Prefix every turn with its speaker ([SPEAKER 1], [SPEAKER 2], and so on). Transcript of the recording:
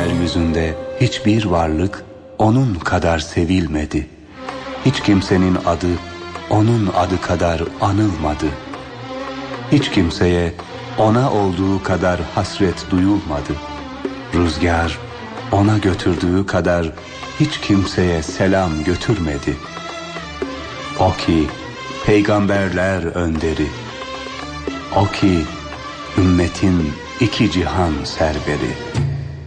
[SPEAKER 1] yeryüzünde hiçbir varlık onun kadar sevilmedi. Hiç kimsenin adı onun adı kadar anılmadı. Hiç kimseye ona olduğu kadar hasret duyulmadı. Rüzgar ona götürdüğü kadar hiç kimseye selam götürmedi. O ki peygamberler önderi, o ki ümmetin iki cihan serveri.